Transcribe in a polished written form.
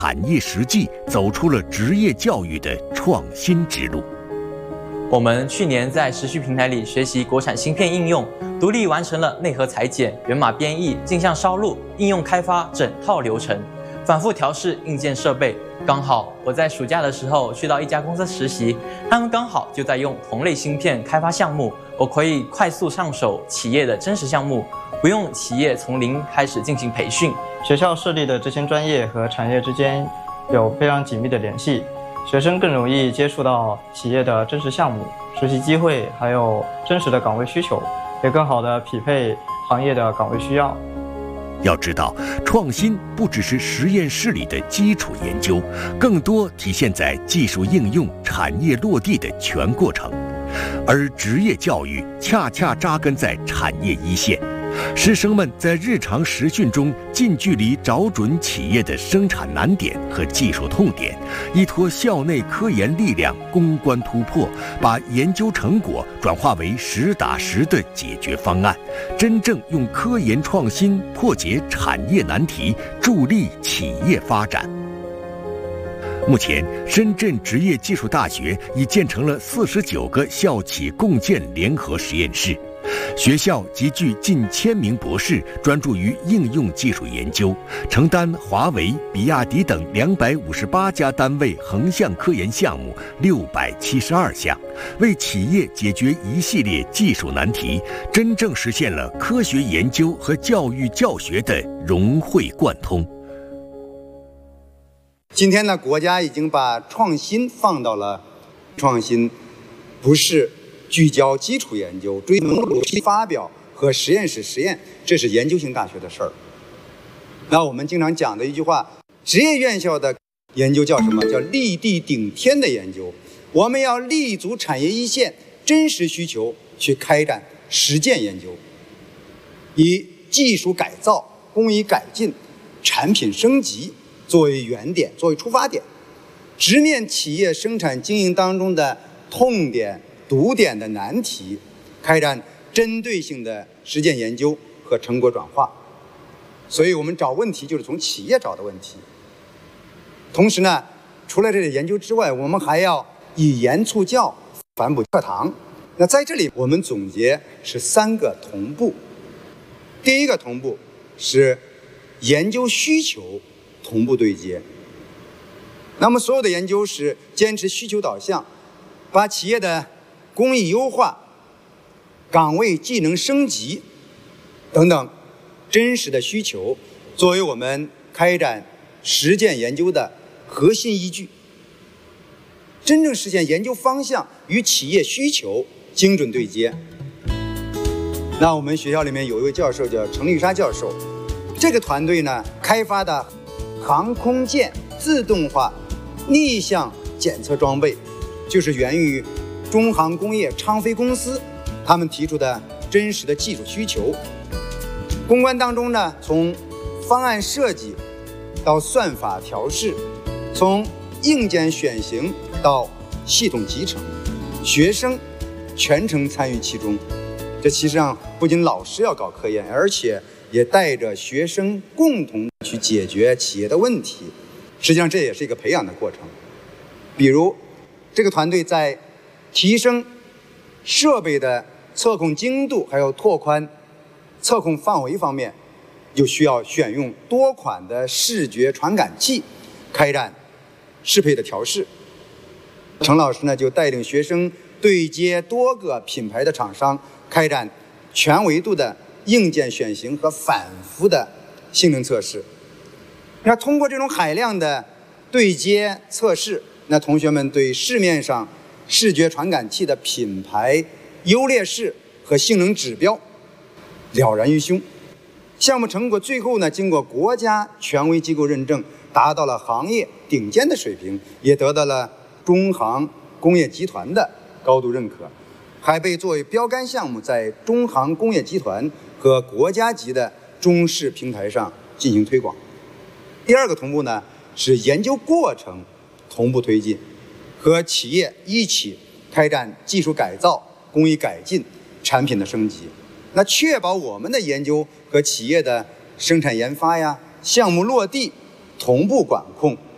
产业实际走出了职业教育的创新之路。 我们去年在时序平台里学习国产芯片应用，独立完成了内核裁剪、源码编译、镜像烧录、应用开发整套流程，反复调试硬件设备。刚好我在暑假的时候去到一家公司实习，他们刚好就在用同类芯片开发项目，我可以快速上手企业的真实项目，不用企业从零开始进行培训。 学校设立的这些专业和产业之间有非常紧密的联系，学生更容易接触到企业的真实项目、实习机会，还有真实的岗位需求，也更好地匹配行业的岗位需要。 要知道，创新不只是实验室里的基础研究，更多体现在技术应用、产业落地的全过程。而职业教育恰恰扎根在产业一线，师生们在日常实训中近距离找准企业的生产难点和技术痛点，依托校内科研力量攻关突破，把研究成果转化为实打实的解决方案，真正用科研创新破解产业难题，助力企业发展。目前，深圳职业技术大学已建成了49个校企共建联合实验室。学校集聚近1000名博士，专注于应用技术研究，承担华为、比亚迪等258家单位横向科研项目672项，为企业解决一系列技术难题，真正实现了科学研究和教育教学的融会贯通。 今天呢，国家已经把创新放到了创新，不是聚焦基础研究、追求发表和实验室实验，这是研究型大学的事儿。那我们经常讲的一句话，职业院校的研究叫什么？叫立地顶天的研究。我们要立足产业一线真实需求去开展实践研究，以技术改造、工艺改进、产品升级作为原点，作为出发点，直面企业生产经营当中的痛点、堵点的难题，开展针对性的实践研究和成果转化。所以我们找问题就是从企业找的问题。同时呢，除了这个研究之外，我们还要以研促教，反哺课堂。那在这里我们总结是3个同步。第一个同步是研究需求同步对接。那么所有的研究是坚持需求导向，把企业的工艺优化、岗位技能升级等等真实的需求，作为我们开展实践研究的核心依据，真正实现研究方向与企业需求精准对接。那我们学校里面有一位教授叫程丽莎教授，这个团队呢开发的航空舰自动化逆向检测装备，就是源于中航工业昌飞公司他们提出的真实的技术需求。攻关当中呢，从方案设计到算法调试，从硬件选型到系统集成，学生全程参与其中。这其实上不仅老师要搞科研，而且也带着学生共同去解决企业的问题。实际上这也是一个培养的过程。比如这个团队在提升设备的测控精度还有拓宽测控范围方面，就需要选用多款的视觉传感器开展适配的调试。程老师呢就带领学生对接多个品牌的厂商，开展全维度的硬件选型和反复的性能测试。那通过这种海量的对接测试，那同学们对市面上视觉传感器的品牌优劣势和性能指标了然于胸。项目成果最后呢，经过国家权威机构认证，达到了行业顶尖的水平，也得到了中航工业集团的高度认可，还被作为标杆项目在中航工业集团和国家级的中试平台上进行推广。第二个同步呢，是研究过程同步推进，和企业一起开展技术改造、工艺改进、产品的升级。那确保我们的研究和企业的生产研发呀、项目落地同步管控、